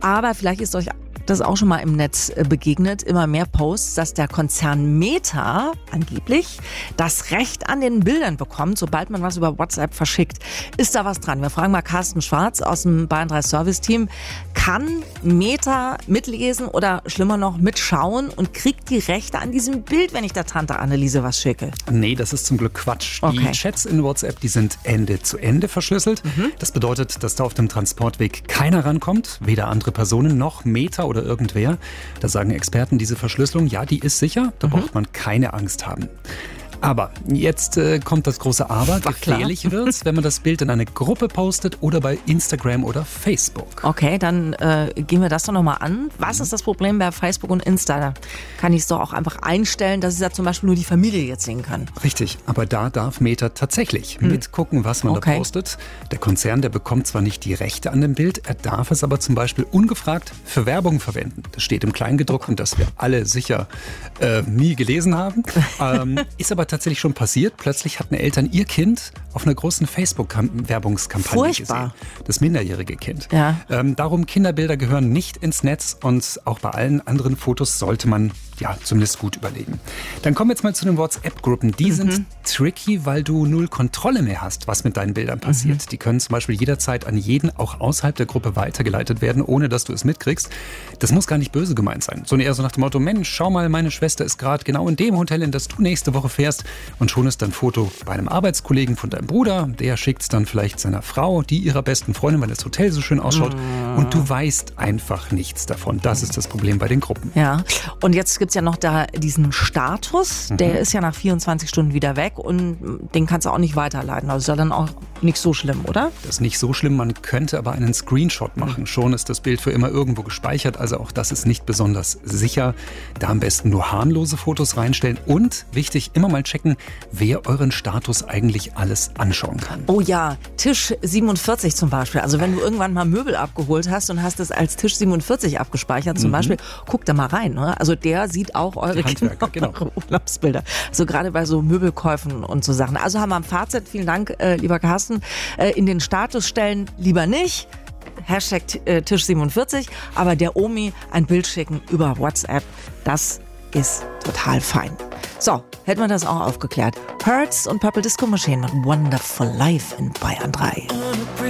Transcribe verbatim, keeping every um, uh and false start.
Aber vielleicht ist euch das auch schon mal im Netz begegnet, immer mehr Posts, dass der Konzern Meta angeblich das Recht an den Bildern bekommt, sobald man was über WhatsApp verschickt. Ist da was dran? Wir fragen mal Carsten Schwarz aus dem Bayern drei Service Team. Kann Meta mitlesen oder schlimmer noch mitschauen und kriegt die Rechte an diesem Bild, wenn ich der Tante Anneliese was schicke? Nee, das ist zum Glück Quatsch. Die Okay. Chats in WhatsApp, die sind Ende zu Ende verschlüsselt. Mhm. Das bedeutet, dass da auf dem Transportweg keiner rankommt, weder andere Personen noch Meta oder irgendwer. Da sagen Experten, diese Verschlüsselung, ja, die ist sicher, da mhm. braucht man keine Angst haben. Aber jetzt äh, kommt das große Aber. War klar. Gefährlich wird's, wenn man das Bild in eine Gruppe postet oder bei Instagram oder Facebook. Okay, dann äh, gehen wir das doch nochmal an. Was ist das Problem bei Facebook und Insta? Da kann ich es doch auch einfach einstellen, dass es ja zum Beispiel nur die Familie jetzt sehen kann. Richtig, aber da darf Meta tatsächlich hm. mitgucken, was man Okay. da postet. Der Konzern, der bekommt zwar nicht die Rechte an dem Bild, er darf es aber zum Beispiel ungefragt für Werbung verwenden. Das steht im Kleingedruckten, das wir alle sicher äh, nie gelesen haben. Ähm, ist aber tatsächlich schon passiert. Plötzlich hatten Eltern ihr Kind auf einer großen Facebook-Werbungskampagne Furchtbar. gesehen. Das minderjährige Kind. Ja. Ähm, darum, Kinderbilder gehören nicht ins Netz und auch bei allen anderen Fotos sollte man ja zumindest gut überlegen. Dann kommen wir jetzt mal zu den WhatsApp-Gruppen. Die mhm. sind tricky, weil du null Kontrolle mehr hast, was mit deinen Bildern passiert. Mhm. Die können zum Beispiel jederzeit an jeden, auch außerhalb der Gruppe, weitergeleitet werden, ohne dass du es mitkriegst. Das muss gar nicht böse gemeint sein, sondern eher so nach dem Motto, Mensch, schau mal, meine Schwester ist gerade genau in dem Hotel, in das du nächste Woche fährst, und schon ist ein Foto bei einem Arbeitskollegen von deinem Bruder, der schickt es dann vielleicht seiner Frau, die ihrer besten Freundin, weil das Hotel so schön ausschaut, mhm. und du weißt einfach nichts davon. Das ist das Problem bei den Gruppen. Ja, und jetzt gibt es ja noch da diesen Status, der mhm. ist ja nach vierundzwanzig Stunden wieder weg und den kannst du auch nicht weiterleiten. Also ist ja dann auch nicht so schlimm, oder? Das ist nicht so schlimm, man könnte aber einen Screenshot machen. Mhm. Schon ist das Bild für immer irgendwo gespeichert, also auch das ist nicht besonders sicher. Da am besten nur harmlose Fotos reinstellen und, wichtig, immer mal checken, wer euren Status eigentlich alles anschauen kann. Oh ja, Tisch siebenundvierzig zum Beispiel. Also wenn du irgendwann mal Möbel abgeholt hast und hast es als Tisch siebenundvierzig abgespeichert zum mhm. Beispiel, guck da mal rein. Ne? Also der sieht auch eure, Handwerker, genau. eure Urlaubsbilder. Also gerade bei so Möbelkäufen und so Sachen. Also haben wir am Fazit, vielen Dank, äh, lieber Carsten, äh, in den Status stellen lieber nicht. Hashtag äh, Tisch siebenundvierzig, aber der Omi ein Bild schicken über WhatsApp, das ist total fein. So, hätten wir das auch aufgeklärt. Hertz und Purple Disco Machine und Wonderful Life in Bayern drei.